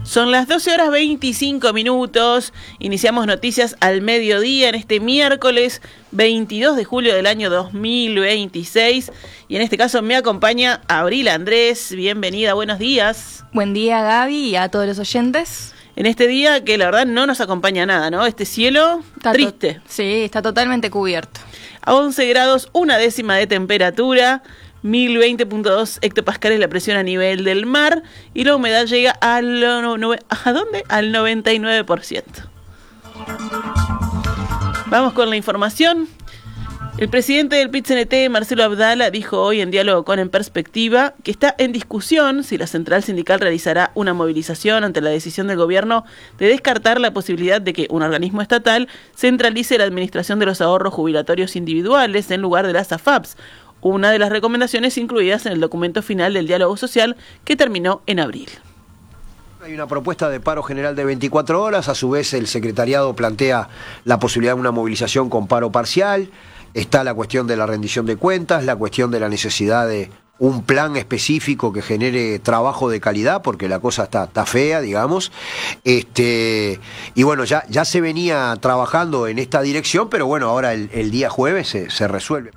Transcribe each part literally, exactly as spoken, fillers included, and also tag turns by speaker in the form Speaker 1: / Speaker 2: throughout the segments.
Speaker 1: Son las doce horas veinticinco minutos, iniciamos noticias al mediodía en este miércoles veintidós de julio del año dos mil veintiséis y en este caso me acompaña Abril Andrés, bienvenida, buenos días.
Speaker 2: Buen día Gaby y a todos los oyentes.
Speaker 1: En este día que la verdad no nos acompaña nada, ¿no? Este cielo
Speaker 2: Está
Speaker 1: triste.
Speaker 2: To- sí, está totalmente cubierto.
Speaker 1: A once grados, una décima de temperatura. mil veinte punto dos hectopascales la presión a nivel del mar y la humedad llega al, no, no, ¿a dónde? Al noventa y nueve por ciento. Vamos con la información. El presidente del P I T C N T, Marcelo Abdala, dijo hoy en diálogo con En Perspectiva que está en discusión si la central sindical realizará una movilización ante la decisión del gobierno de descartar la posibilidad de que un organismo estatal centralice la administración de los ahorros jubilatorios individuales en lugar de las A F A Ps, una de las recomendaciones incluidas en el documento final del diálogo social que terminó en abril.
Speaker 3: Hay una propuesta de paro general de veinticuatro horas, a su vez el secretariado plantea la posibilidad de una movilización con paro parcial, está la cuestión de la rendición de cuentas, la cuestión de la necesidad de un plan específico que genere trabajo de calidad, porque la cosa está, está fea, digamos. Este, y bueno, ya, ya se venía trabajando en esta dirección, pero bueno, ahora el, el día jueves se, se resuelve.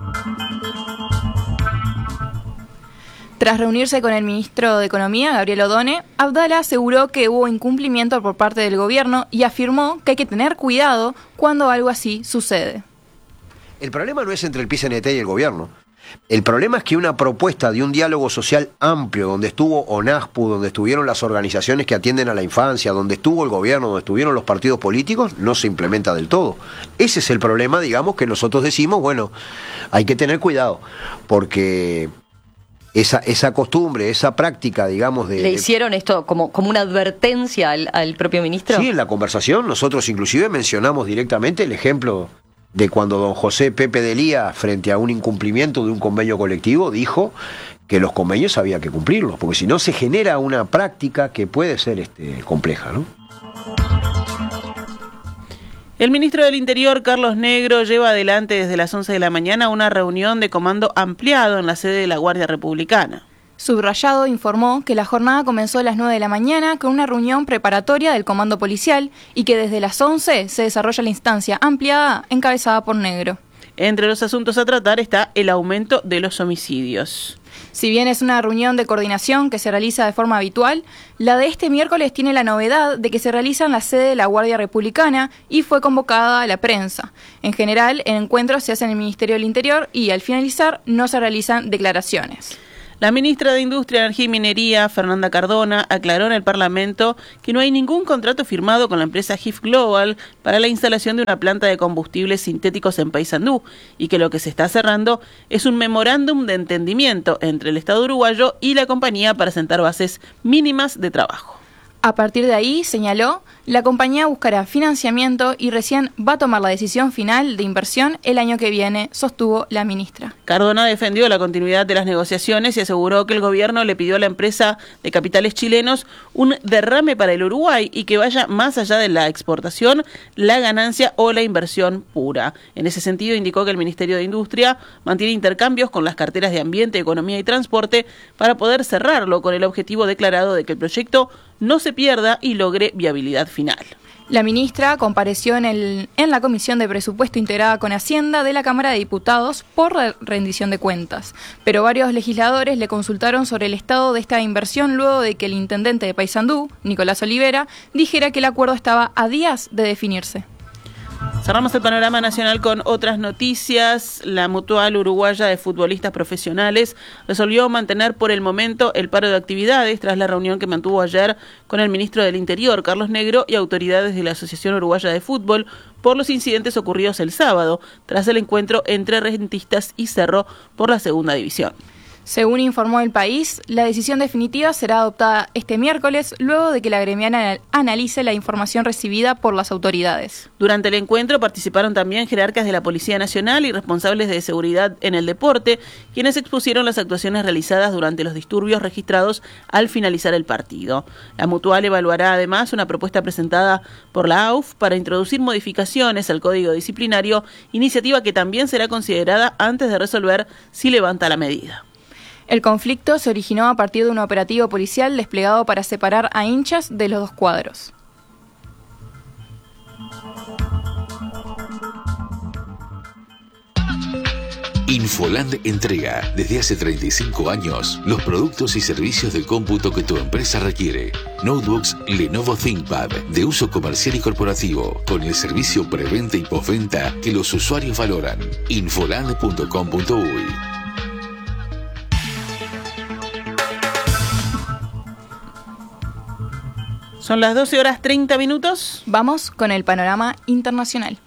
Speaker 2: Tras reunirse con el ministro de Economía, Gabriel Odone, Abdala aseguró que hubo incumplimiento por parte del gobierno y afirmó que hay que tener cuidado cuando algo así sucede.
Speaker 3: El problema no es entre el P I C N T y el gobierno. El problema es que una propuesta de un diálogo social amplio, donde estuvo ONASPU, donde estuvieron las organizaciones que atienden a la infancia, donde estuvo el gobierno, donde estuvieron los partidos políticos, no se implementa del todo. Ese es el problema, digamos, que nosotros decimos, bueno, hay que tener cuidado, porque esa, esa costumbre, esa práctica, digamos, de...
Speaker 4: ¿Le hicieron esto como, como una advertencia al, al propio ministro?
Speaker 3: Sí, en la conversación nosotros inclusive mencionamos directamente el ejemplo de cuando don José Pepe Delía, frente a un incumplimiento de un convenio colectivo, dijo que los convenios había que cumplirlos, porque si no se genera una práctica que puede ser este, compleja, ¿no?
Speaker 1: El ministro del Interior, Carlos Negro, lleva adelante desde las once de la mañana una reunión de comando ampliado en la sede de la Guardia Republicana.
Speaker 2: Subrayado informó que la jornada comenzó a las nueve de la mañana con una reunión preparatoria del comando policial y que desde las once se desarrolla la instancia ampliada encabezada por Negro.
Speaker 1: Entre los asuntos a tratar está el aumento de los homicidios.
Speaker 2: Si bien es una reunión de coordinación que se realiza de forma habitual, la de este miércoles tiene la novedad de que se realiza en la sede de la Guardia Republicana y fue convocada a la prensa. En general, el encuentro se hace en el Ministerio del Interior y al finalizar no se realizan declaraciones.
Speaker 1: La ministra de Industria, Energía y Minería, Fernanda Cardona, aclaró en el Parlamento que no hay ningún contrato firmado con la empresa G I F Global para la instalación de una planta de combustibles sintéticos en Paysandú y que lo que se está cerrando es un memorándum de entendimiento entre el Estado uruguayo y la compañía para sentar bases mínimas de trabajo.
Speaker 2: A partir de ahí, señaló, la compañía buscará financiamiento y recién va a tomar la decisión final de inversión el año que viene, sostuvo la ministra.
Speaker 1: Cardona defendió la continuidad de las negociaciones y aseguró que el gobierno le pidió a la empresa de capitales chilenos un derrame para el Uruguay y que vaya más allá de la exportación, la ganancia o la inversión pura. En ese sentido, indicó que el Ministerio de Industria mantiene intercambios con las carteras de Ambiente, Economía y Transporte para poder cerrarlo con el objetivo declarado de que el proyecto no se pierda y logre viabilidad final.
Speaker 2: La ministra compareció en, el, en la Comisión de Presupuesto integrada con Hacienda de la Cámara de Diputados por rendición de cuentas, pero varios legisladores le consultaron sobre el estado de esta inversión luego de que el intendente de Paysandú, Nicolás Olivera, dijera que el acuerdo estaba a días de definirse.
Speaker 1: Cerramos el panorama nacional con otras noticias. La Mutual Uruguaya de Futbolistas Profesionales resolvió mantener por el momento el paro de actividades tras la reunión que mantuvo ayer con el ministro del Interior, Carlos Negro, y autoridades de la Asociación Uruguaya de Fútbol por los incidentes ocurridos el sábado, tras el encuentro entre Rentistas y Cerro por la segunda división.
Speaker 2: Según informó El País, la decisión definitiva será adoptada este miércoles luego de que la gremial analice la información recibida por las autoridades.
Speaker 1: Durante el encuentro participaron también jerarcas de la Policía Nacional y responsables de seguridad en el deporte, quienes expusieron las actuaciones realizadas durante los disturbios registrados al finalizar el partido. La Mutual evaluará además una propuesta presentada por la A U F para introducir modificaciones al Código Disciplinario, iniciativa que también será considerada antes de resolver si levanta la medida.
Speaker 2: El conflicto se originó a partir de un operativo policial desplegado para separar a hinchas de los dos cuadros.
Speaker 5: Infoland entrega desde hace treinta y cinco años los productos y servicios de cómputo que tu empresa requiere. Notebooks Lenovo ThinkPad de uso comercial y corporativo con el servicio preventa y postventa que los usuarios valoran. infoland punto com punto uy.
Speaker 1: Son las doce horas treinta minutos.
Speaker 2: Vamos con el panorama internacional.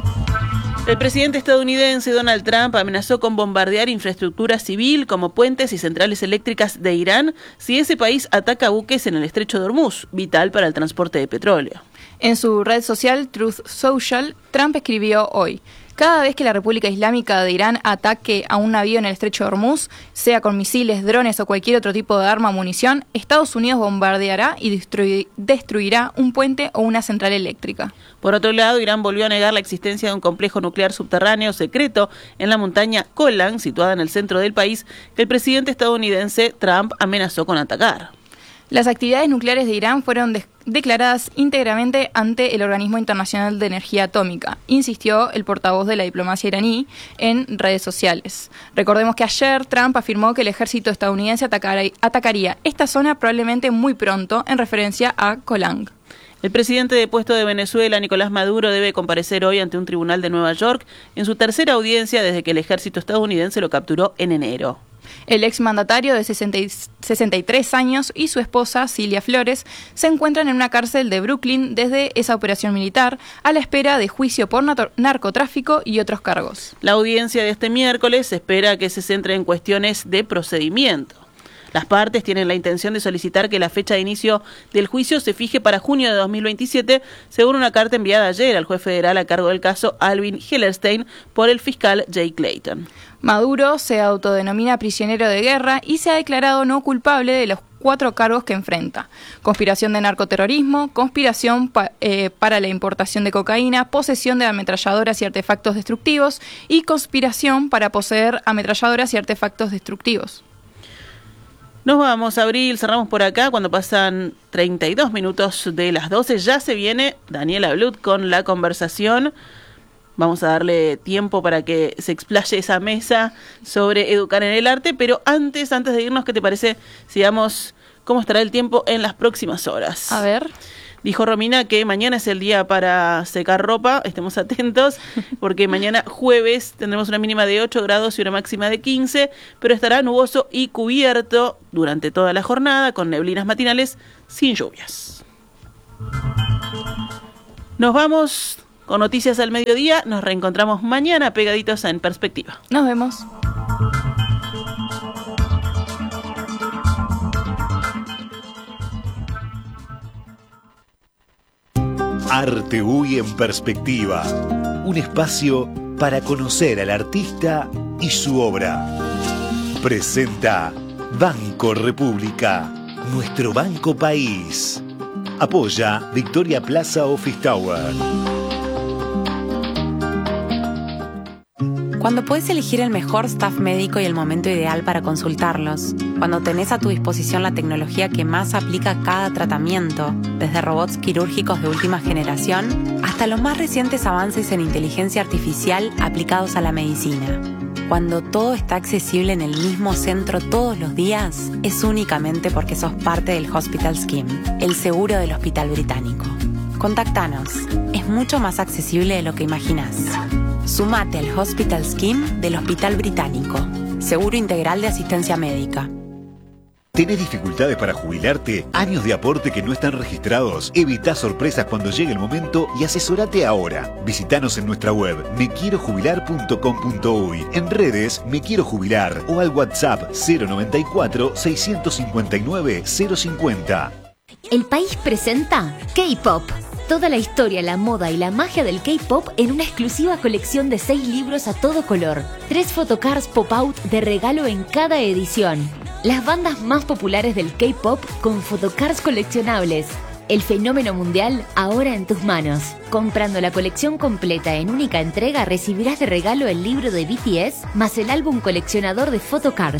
Speaker 1: El presidente estadounidense Donald Trump amenazó con bombardear infraestructura civil como puentes y centrales eléctricas de Irán si ese país ataca buques en el estrecho de Hormuz, vital para el transporte de petróleo.
Speaker 2: En su red social Truth Social, Trump escribió hoy: cada vez que la República Islámica de Irán ataque a un navío en el estrecho de Hormuz, sea con misiles, drones o cualquier otro tipo de arma o munición, Estados Unidos bombardeará y destruy- destruirá un puente o una central eléctrica.
Speaker 1: Por otro lado, Irán volvió a negar la existencia de un complejo nuclear subterráneo secreto en la montaña Golan, situada en el centro del país, que el presidente estadounidense Trump amenazó con atacar.
Speaker 2: Las actividades nucleares de Irán fueron de- declaradas íntegramente ante el Organismo Internacional de Energía Atómica, insistió el portavoz de la diplomacia iraní en redes sociales. Recordemos que ayer Trump afirmó que el ejército estadounidense atacar- atacaría esta zona probablemente muy pronto, en referencia a Golan.
Speaker 1: El presidente depuesto de Venezuela, Nicolás Maduro, debe comparecer hoy ante un tribunal de Nueva York en su tercera audiencia desde que el ejército estadounidense lo capturó en enero.
Speaker 2: El exmandatario de sesenta y tres años y su esposa, Cilia Flores, se encuentran en una cárcel de Brooklyn desde esa operación militar, a la espera de juicio por nato- narcotráfico y otros cargos.
Speaker 1: La audiencia de este miércoles se espera que se centre en cuestiones de procedimiento. Las partes tienen la intención de solicitar que la fecha de inicio del juicio se fije para junio de dos mil veintisiete, según una carta enviada ayer al juez federal a cargo del caso Alvin Hellerstein por el fiscal Jay Clayton.
Speaker 2: Maduro se autodenomina prisionero de guerra y se ha declarado no culpable de los cuatro cargos que enfrenta: conspiración de narcoterrorismo, conspiración pa- eh, para la importación de cocaína, posesión de ametralladoras y artefactos destructivos y conspiración para poseer ametralladoras y artefactos destructivos.
Speaker 1: Nos vamos, Abril, cerramos por acá cuando pasan treinta y dos minutos de las doce. Ya se viene Daniela Blut con la conversación. Vamos a darle tiempo para que se explaye esa mesa sobre educar en el arte, pero antes, antes de irnos, ¿qué te parece si damos cómo estará el tiempo en las próximas horas?
Speaker 2: A ver.
Speaker 1: Dijo Romina que mañana es el día para secar ropa, estemos atentos, porque mañana jueves tendremos una mínima de ocho grados y una máxima de quince, pero estará nuboso y cubierto durante toda la jornada, con neblinas matinales sin lluvias. Nos vamos con noticias al mediodía, nos reencontramos mañana pegaditos a En Perspectiva.
Speaker 2: Nos vemos.
Speaker 6: Arte Uy en Perspectiva, un espacio para conocer al artista y su obra. Presenta Banco República, nuestro banco país. Apoya Victoria Plaza Office Tower.
Speaker 7: Cuando puedes elegir el mejor staff médico y el momento ideal para consultarlos. Cuando tenés a tu disposición la tecnología que más aplica a cada tratamiento, desde robots quirúrgicos de última generación hasta los más recientes avances en inteligencia artificial aplicados a la medicina. Cuando todo está accesible en el mismo centro todos los días, es únicamente porque sos parte del Hospital Scheme, el seguro del Hospital Británico. Contactanos, es mucho más accesible de lo que imaginás. Sumate al Hospital Scheme del Hospital Británico, seguro integral de asistencia médica.
Speaker 6: ¿Tenés dificultades para jubilarte? ¿Años de aporte que no están registrados? Evita sorpresas cuando llegue el momento y asesorate ahora. Visítanos en nuestra web me quiero jubilar punto com punto uy, en redes Me Quiero Jubilar o al WhatsApp cero noventa y cuatro, seiscientos cincuenta y nueve, cero cincuenta.
Speaker 8: El País presenta K-Pop. Toda la historia, la moda y la magia del K-Pop en una exclusiva colección de seis libros a todo color. Tres photocards pop-out de regalo en cada edición. Las bandas más populares del K-Pop con photocards coleccionables. El fenómeno mundial ahora en tus manos. Comprando la colección completa en única entrega recibirás de regalo el libro de B T S más el álbum coleccionador de photocards.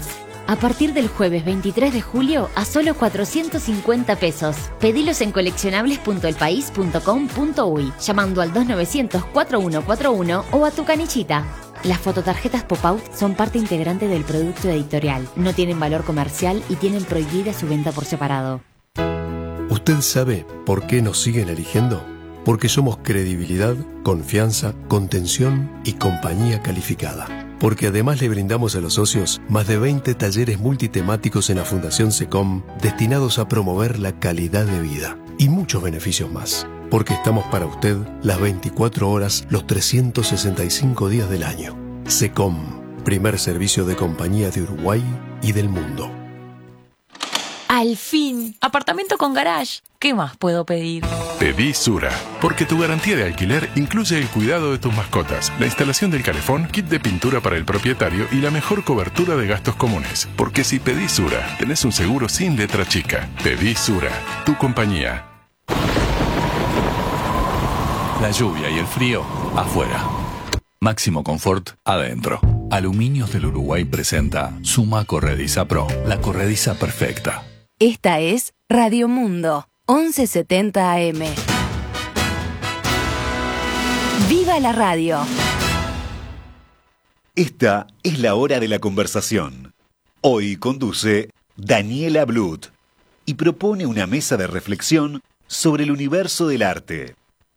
Speaker 8: A partir del jueves veintitrés de julio a solo cuatrocientos cincuenta pesos. Pedilos en coleccionables punto el país punto com punto uy llamando al dos novecientos, cuatro uno cuatro uno o a tu canillita. Las fototarjetas Pop-Out son parte integrante del producto editorial. No tienen valor comercial y tienen prohibida su venta por separado.
Speaker 9: ¿Usted sabe por qué nos siguen eligiendo? Porque somos credibilidad, confianza, contención y compañía calificada. Porque además le brindamos a los socios más de veinte talleres multitemáticos en la Fundación SECOM destinados a promover la calidad de vida y muchos beneficios más. Porque estamos para usted las veinticuatro horas, los trescientos sesenta y cinco días del año. SECOM, primer servicio de compañía de Uruguay y del mundo.
Speaker 10: Al fin, apartamento con garage. ¿Qué más puedo pedir?
Speaker 11: Pedí Sura, porque tu garantía de alquiler incluye el cuidado de tus mascotas, la instalación del calefón, kit de pintura para el propietario y la mejor cobertura de gastos comunes. Porque si pedís Sura, tenés un seguro sin letra chica. Pedí Sura, tu compañía.
Speaker 12: La lluvia y el frío, afuera. Máximo confort, adentro. Aluminios del Uruguay presenta Suma Corrediza Pro, la corrediza perfecta.
Speaker 13: Esta es Radio Mundo, once setenta A M. ¡Viva la radio!
Speaker 6: Esta es la hora de la conversación. Hoy conduce Daniela Blut y propone una mesa de reflexión sobre el universo del arte.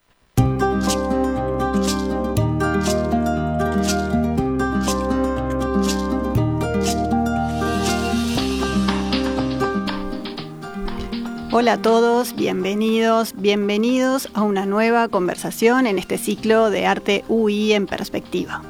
Speaker 14: Hola a todos, bienvenidos, bienvenidos a una nueva conversación en este ciclo de Arte U I en Perspectiva.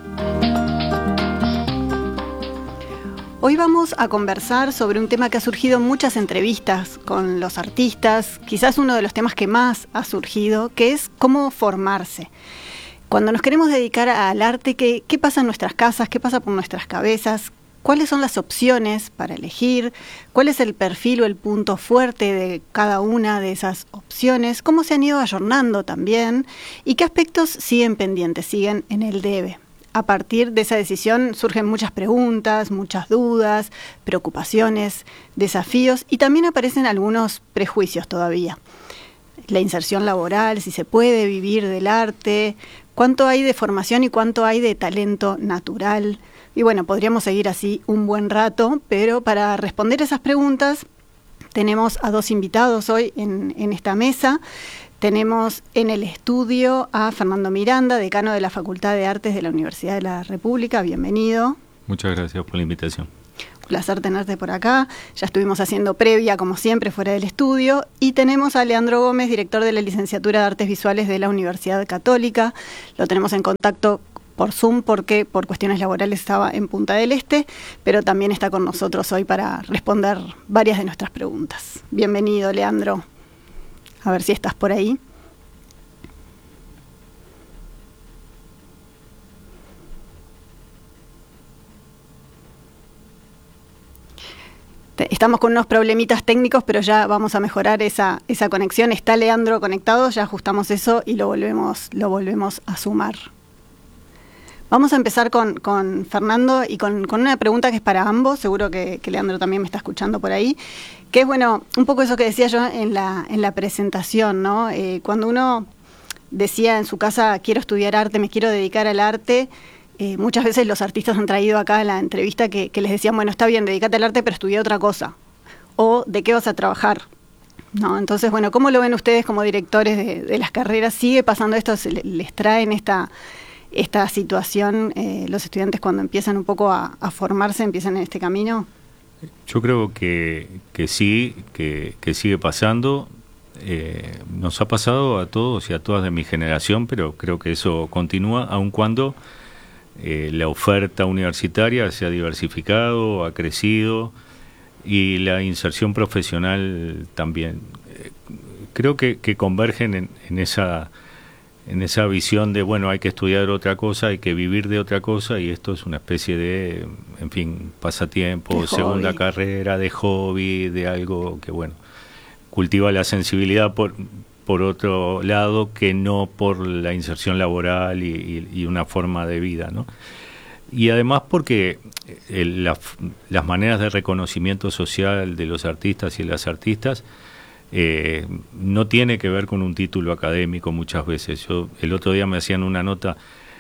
Speaker 14: Hoy vamos a conversar sobre un tema que ha surgido en muchas entrevistas con los artistas, quizás uno de los temas que más ha surgido, que es cómo formarse. Cuando nos queremos dedicar al arte, ¿qué, qué pasa en nuestras casas? ¿Qué pasa por nuestras cabezas? ¿Cuáles son las opciones para elegir? ¿Cuál es el perfil o el punto fuerte de cada una de esas opciones? ¿Cómo se han ido ayornando también? ¿Y qué aspectos siguen pendientes, siguen en el debe? A partir de esa decisión surgen muchas preguntas, muchas dudas, preocupaciones, desafíos y también aparecen algunos prejuicios todavía. La inserción laboral, si se puede vivir del arte, cuánto hay de formación y cuánto hay de talento natural. Y bueno, podríamos seguir así un buen rato, pero para responder esas preguntas tenemos a dos invitados hoy en, en esta mesa. Tenemos en el estudio a Fernando Miranda, decano de la Facultad de Artes de la Universidad de la República. Bienvenido.
Speaker 15: Muchas gracias por la invitación.
Speaker 14: Un placer tenerte por acá. Ya estuvimos haciendo previa, como siempre, fuera del estudio. Y tenemos a Leandro Gómez, director de la Licenciatura de Artes Visuales de la Universidad Católica. Lo tenemos en contacto por Zoom porque por cuestiones laborales estaba en Punta del Este, pero también está con nosotros hoy para responder varias de nuestras preguntas. Bienvenido, Leandro. A ver si estás por ahí. Estamos con unos problemitas técnicos, pero ya vamos a mejorar esa, esa conexión. Está Leandro conectado, ya ajustamos eso y lo volvemos, lo volvemos a sumar. Vamos a empezar con, con Fernando y con, con una pregunta que es para ambos, seguro que, que Leandro también me está escuchando por ahí, que es, bueno, un poco eso que decía yo en la, en la presentación, ¿no? Eh, cuando uno decía en su casa, quiero estudiar arte, me quiero dedicar al arte, eh, muchas veces los artistas han traído acá en la entrevista que, que les decían, bueno, está bien, dedícate al arte, pero estudia otra cosa, o ¿de qué vas a trabajar? ¿No? Entonces, bueno, ¿cómo lo ven ustedes como directores de, de las carreras? ¿Sigue pasando esto? ¿Se les traen esta... esta situación, eh, los estudiantes cuando empiezan un poco a, a formarse, empiezan en este camino?
Speaker 15: Yo creo que, que sí, que, que sigue pasando. Eh, nos ha pasado a todos y a todas de mi generación, pero creo que eso continúa, aun cuando eh, la oferta universitaria se ha diversificado, ha crecido, y la inserción profesional también. Eh, creo que, que convergen en, en esa... en esa visión de, bueno, hay que estudiar otra cosa, hay que vivir de otra cosa, y esto es una especie de, en fin, pasatiempo, segunda carrera, de hobby, de algo que, bueno, cultiva la sensibilidad por, por otro lado, que no por la inserción laboral y, y, y una forma de vida, ¿no? y además porque el, la, las maneras de reconocimiento social de los artistas y las artistas eh, no tiene que ver con un título académico muchas veces. Yo el otro día me hacían una nota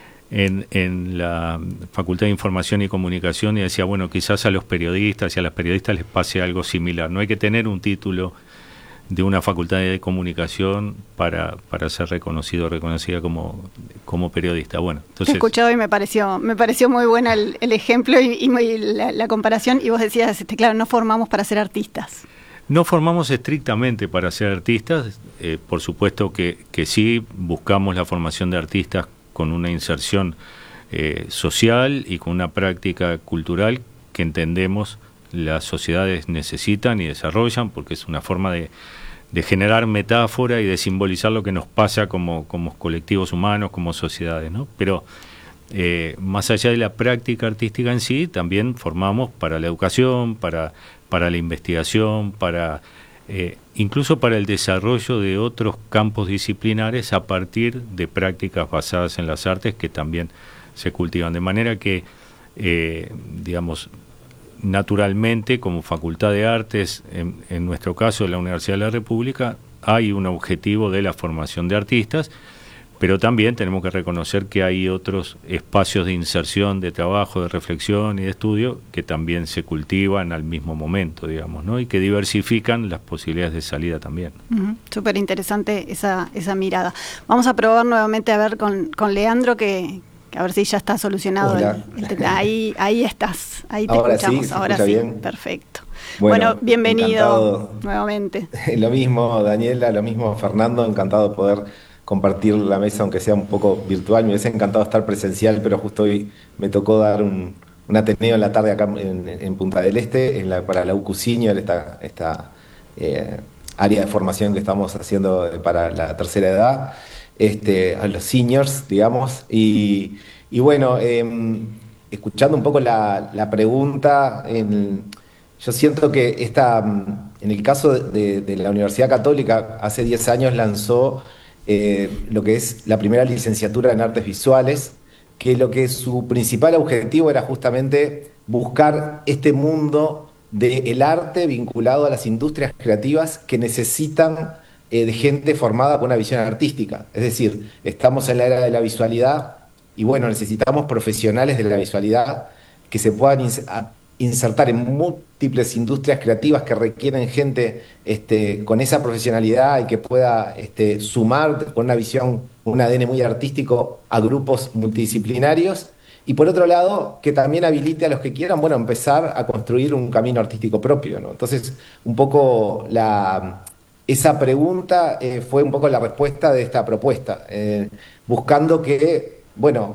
Speaker 15: en, en la Facultad de Información y Comunicación y decía, bueno, quizás a los periodistas y a las periodistas les pase algo similar. No hay que tener un título de una facultad de comunicación para, para ser reconocido o reconocida como, como periodista. Bueno, entonces...
Speaker 14: Te he escuchado y me pareció, me pareció muy buena el, el ejemplo y, y muy, la, la comparación, y vos decías, este, claro, no formamos para ser artistas.
Speaker 15: No formamos estrictamente para ser artistas, eh, por supuesto que, que sí buscamos la formación de artistas con una inserción eh, social y con una práctica cultural que entendemos las sociedades necesitan y desarrollan, porque es una forma de, de generar metáfora y de simbolizar lo que nos pasa como, como colectivos humanos, como sociedades, ¿no? Pero eh, más allá de la práctica artística en sí, también formamos para la educación, para, para la investigación, para eh, incluso para el desarrollo de otros campos disciplinares a partir de prácticas basadas en las artes que también se cultivan. De manera que, eh, digamos, naturalmente, como Facultad de Artes, en, en nuestro caso de la Universidad de la República, hay un objetivo de la formación de artistas, pero también tenemos que reconocer que hay otros espacios de inserción, de trabajo, de reflexión y de estudio que también se cultivan al mismo momento, digamos, ¿no? Y que diversifican las posibilidades de salida también.
Speaker 14: Uh-huh. Súper interesante esa, esa mirada. Vamos a probar nuevamente a ver con, con Leandro que... a ver si ya está solucionado. El, el, ahí, ahí estás, ahí te ahora escuchamos, sí, ahora sí, bien. Perfecto. Bueno, bueno bienvenido encantado. Nuevamente.
Speaker 16: Lo mismo, Daniela, lo mismo, Fernando, encantado de poder compartir la mesa, aunque sea un poco virtual. Me hubiese encantado estar presencial, pero justo hoy me tocó dar un, un ateneo en la tarde acá en, en Punta del Este, en la, para la U C U Senior, esta, esta eh, área de formación que estamos haciendo para la tercera edad. Este, a los seniors, digamos, y, y bueno, eh, escuchando un poco la, la pregunta, en, yo siento que esta, en el caso de, de la Universidad Católica, hace diez años lanzó eh, lo que es la primera licenciatura en Artes Visuales, que lo que su principal objetivo era justamente buscar este mundo del arte vinculado a las industrias creativas que necesitan Eh, de gente formada con una visión artística. Es decir, estamos en la era de la visualidad y bueno, necesitamos profesionales de la visualidad que se puedan ins- insertar en múltiples industrias creativas que requieren gente este, con esa profesionalidad y que pueda este, sumar con una visión, un A D N muy artístico a grupos multidisciplinarios. Y por otro lado, que también habilite a los que quieran, bueno, empezar a construir un camino artístico propio, ¿no? Entonces, un poco la... Esa pregunta eh, fue un poco la respuesta de esta propuesta, eh, buscando que, bueno,